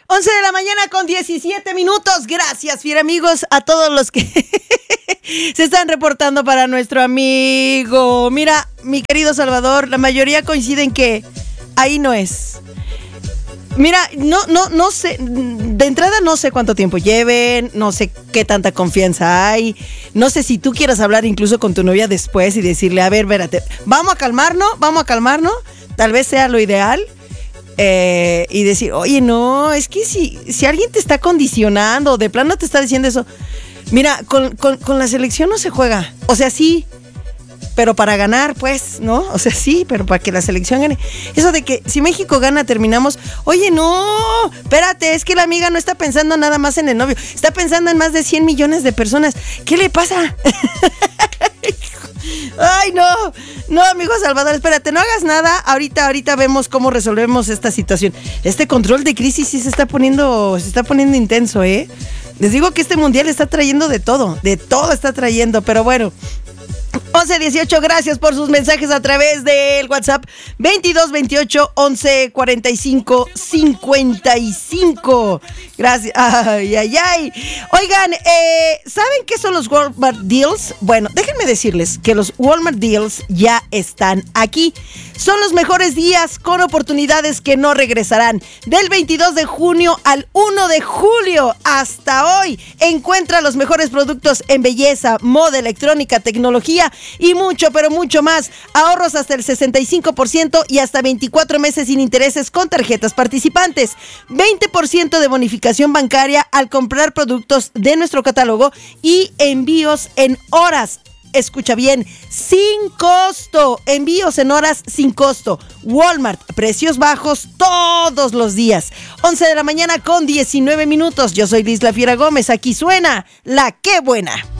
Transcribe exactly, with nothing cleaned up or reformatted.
once de la mañana con diecisiete minutos. Gracias, fiel amigos, a todos los que se están reportando para nuestro amigo. Mira, mi querido Salvador, la mayoría coinciden que ahí no es. Mira, no, no, no sé, de entrada no sé cuánto tiempo lleven, no sé qué tanta confianza hay, no sé si tú quieras hablar incluso con tu novia después y decirle, a ver, espérate, vamos a calmarnos, vamos a calmarnos, tal vez sea lo ideal. Eh, y decir, oye, no, es que si, si alguien te está condicionando, de plano te está diciendo eso, mira, con, con, con la selección no se juega, o sea, sí, pero para ganar, pues, ¿no? O sea, sí, pero para que la selección gane. Eso de que si México gana, terminamos, oye, no, espérate, es que la amiga no está pensando nada más en el novio, está pensando en más de cien millones de personas. ¿Qué le pasa? Ay, no, no, amigo Salvador, espérate, no hagas nada. Ahorita, ahorita vemos cómo resolvemos esta situación. Este control de crisis sí se está poniendo, se está poniendo intenso, ¿eh? Les digo que este mundial está trayendo de todo, de todo está trayendo, pero bueno. once dieciocho, gracias por sus mensajes a través del WhatsApp veintidós veintiocho once cuarenta y cinco cincuenta y cinco. Gracias. Ay, ay, ay. Oigan, eh, ¿saben qué son los Walmart Deals? Bueno, déjenme decirles que los Walmart Deals ya están aquí. Son los mejores días con oportunidades que no regresarán. Del veintidós de junio al primero de julio hasta hoy, encuentra los mejores productos en belleza, moda, electrónica, tecnología y mucho, pero mucho más. Ahorros hasta el sesenta y cinco por ciento y hasta veinticuatro meses sin intereses con tarjetas participantes. veinte por ciento de bonificación bancaria al comprar productos de nuestro catálogo y envíos en horas. Escucha bien, sin costo. Envíos en horas sin costo. Walmart, precios bajos todos los días. once de la mañana con diecinueve minutos. Yo soy Liz La Fiera Gómez. Aquí suena La Qué Buena.